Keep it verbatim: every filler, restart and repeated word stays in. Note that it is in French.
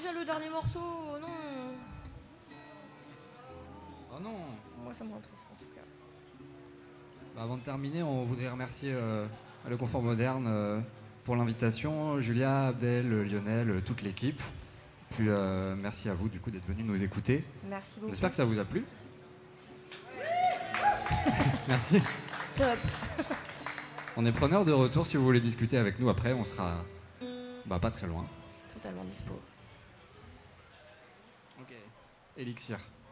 déjà le dernier morceau, oh non. Oh non. Moi, ça me rend triste en tout cas. Bah, avant de terminer, on voudrait remercier euh, le Confort Moderne euh, pour l'invitation, Julia, Abdel, Lionel, toute l'équipe. Puis euh, merci à vous du coup d'être venus nous écouter. Merci beaucoup. J'espère que ça vous a plu. Merci. Top. On est preneur de retour si vous voulez discuter avec nous après, on sera bah, pas très loin. Totalement dispo. Ok. Elixir.